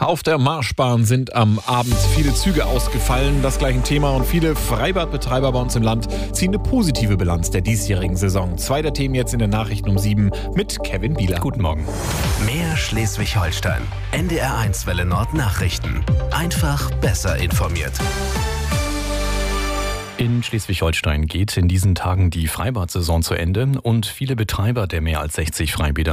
Auf der Marschbahn sind am Abend viele Züge ausgefallen. Das gleiche Thema und viele Freibadbetreiber bei uns im Land ziehen eine positive Bilanz der diesjährigen Saison. 2 der Themen jetzt in den Nachrichten um 7 mit Kevin Bieler. Guten Morgen. Mehr Schleswig-Holstein. NDR1 Welle Nord Nachrichten. Einfach besser informiert. In Schleswig-Holstein geht in diesen Tagen die Freibad-Saison zu Ende und viele Betreiber der mehr als 60 Freibäder